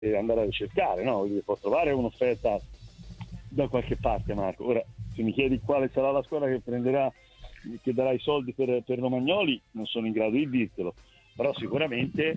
andare a ricercare, no? Può trovare un'offerta da qualche parte, Marco. Ora, se mi chiedi quale sarà la squadra che darà i soldi per Romagnoli, non sono in grado di dirtelo, però sicuramente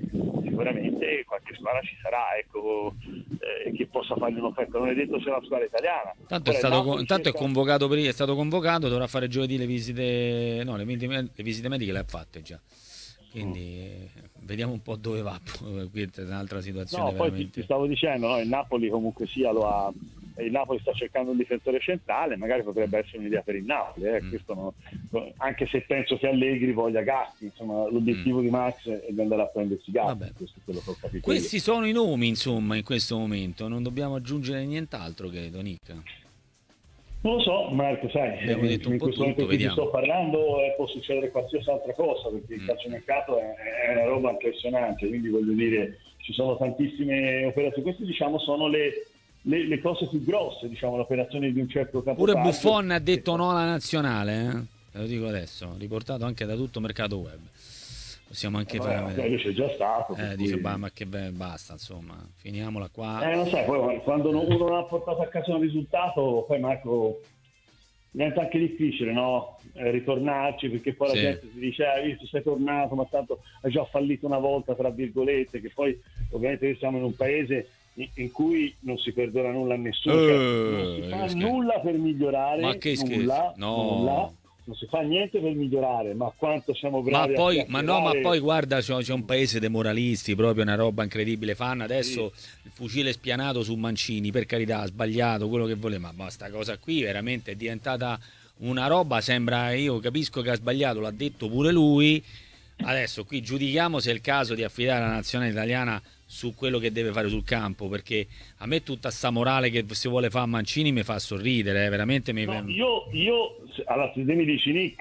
qualche squadra ci sarà, ecco, che possa fargli un'offerta. Non è detto se è la squadra italiana. Tanto è convocato, è stato convocato, dovrà fare giovedì le visite, no, le visite mediche le ha fatte già. Quindi vediamo un po' dove va. Qui è un'altra situazione. No, poi ti stavo dicendo, no, il Napoli comunque sia il Napoli sta cercando un difensore centrale, magari potrebbe essere un'idea per il Napoli, questo anche se penso che Allegri voglia Gatti, insomma l'obiettivo di Max è di andare a prendersi Gatti. Questo è quello che ho capito. Questi sono i nomi, insomma, in questo momento, non dobbiamo aggiungere nient'altro, credo, Nick. Non lo so, Marco, sai, abbiamo detto un po' tutto, vediamo. Sto parlando, può succedere qualsiasi altra cosa, perché il calciomercato è una roba impressionante, quindi voglio dire, ci sono tantissime operazioni. Queste, diciamo, sono le cose più grosse, diciamo, l'operazione di un certo capotaggio. Pure Buffon ha detto no alla nazionale, Te lo dico adesso, riportato anche da tutto mercato web. Possiamo anche fare. C'è già stato. Dice, ma che basta, insomma, finiamola qua. Non sai, poi quando uno non ha portato a casa un risultato, poi Marco diventa anche difficile, no? Ritornarci, perché poi la gente si dice, visto sei tornato, ma tanto hai già fallito una volta, tra virgolette, che poi ovviamente siamo in un paese in cui non si perdona nulla a nessuno, non si fa nulla per migliorare, ma che nulla, non si fa niente per migliorare, ma quanto siamo bravi ma poi guarda, c'è un paese dei moralisti, proprio una roba incredibile. Fanno adesso il fucile spianato su Mancini, per carità, ha sbagliato quello che voleva, ma sta cosa qui veramente è diventata una roba, sembra, io capisco che ha sbagliato, l'ha detto pure lui. Adesso qui giudichiamo se è il caso di affidare la nazionale italiana su quello che deve fare sul campo, perché a me tutta sta morale che si vuole fare a Mancini mi fa sorridere, veramente io allora, se mi dici Nick,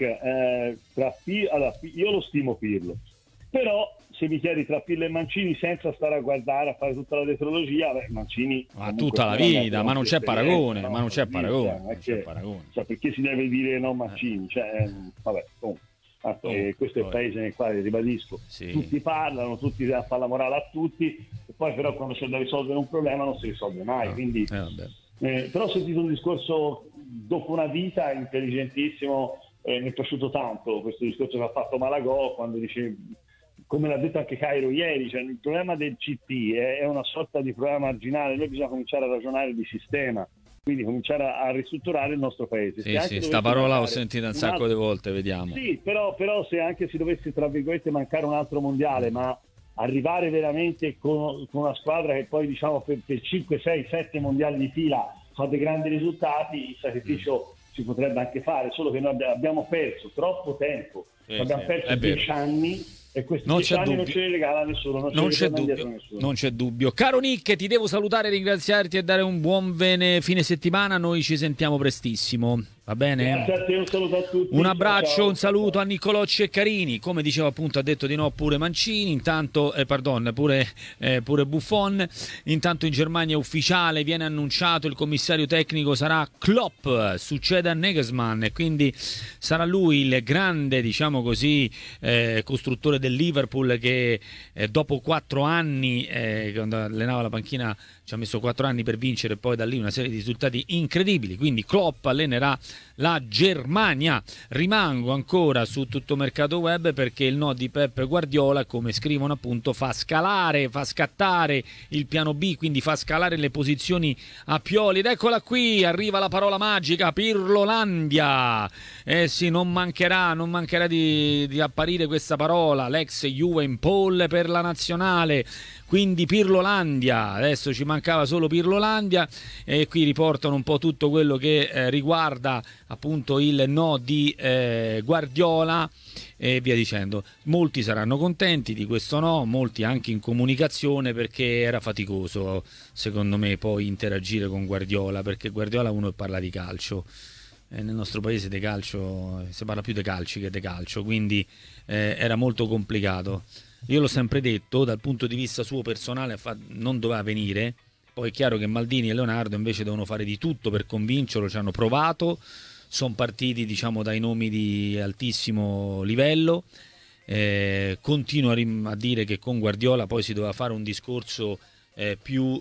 io lo stimo Pirlo, però se mi chiedi tra Pirlo e Mancini senza stare a guardare, a fare tutta la tetralogia, Mancini tutta la vita, ma non c'è paragone, no? Ma non c'è paragone, non c'è paragone. Cioè, perché si deve dire no Mancini? Vabbè, comunque. Questo è il paese nel quale, ribadisco, tutti parlano, tutti fanno la morale a tutti, e poi però quando c'è da risolvere un problema non si risolve mai. Quindi, però ho sentito un discorso dopo una vita intelligentissimo, mi è piaciuto tanto questo discorso che ha fatto Malagò quando dice, come l'ha detto anche Cairo ieri, cioè il problema del CT è una sorta di problema marginale, noi bisogna cominciare a ragionare di sistema, quindi cominciare a ristrutturare il nostro paese. Sta parola l'ho sentita un sacco di volte, vediamo. Sì, però se anche si dovesse, tra virgolette, mancare un altro mondiale, ma arrivare veramente con una squadra che poi, diciamo, per 5, 6, 7 mondiali di fila fa dei grandi risultati, il sacrificio si potrebbe anche fare, solo che noi abbiamo perso troppo tempo, abbiamo perso 10 anni. E questi 10 anni non ce li regala nessuno, non c'è dubbio. Caro Nick, ti devo salutare, ringraziarti e dare un buon fine settimana. Noi ci sentiamo prestissimo, va bene? Grazie a te, un saluto a tutti. Un abbraccio, ciao. Un saluto a Niccolò Ceccarini. Come diceva appunto, ha detto di no pure Mancini, intanto pure Buffon. Intanto in Germania è ufficiale, viene annunciato, il commissario tecnico sarà Klopp, succede a Nagelsmann, e quindi sarà lui il grande, diciamo così, costruttore del Liverpool, che dopo 4 anni, quando allenava la panchina, ci ha messo 4 anni per vincere, e poi da lì una serie di risultati incredibili. Quindi Klopp allenerà la Germania. Rimango ancora su tutto mercato web, perché il no di Pep Guardiola, come scrivono appunto, fa scattare il piano B, quindi fa scalare le posizioni a Pioli. Ed eccola qui, arriva la parola magica, Pirlolandia. Sì, non mancherà di apparire questa parola, l'ex Juve in pole per la nazionale. Quindi Pirlolandia, adesso ci mancava solo Pirlolandia, e qui riportano un po' tutto quello che riguarda appunto il no di Guardiola e via dicendo. Molti saranno contenti di questo no, molti anche in comunicazione, perché era faticoso secondo me poi interagire con Guardiola, perché Guardiola uno parla di calcio. Nel nostro paese di calcio si parla più di calci che di calcio, quindi era molto complicato. Io l'ho sempre detto, dal punto di vista suo personale non doveva venire. Poi è chiaro che Maldini e Leonardo invece devono fare di tutto per convincerlo, ci hanno provato, sono partiti, diciamo, dai nomi di altissimo livello. Continuo a dire che con Guardiola poi si doveva fare un discorso più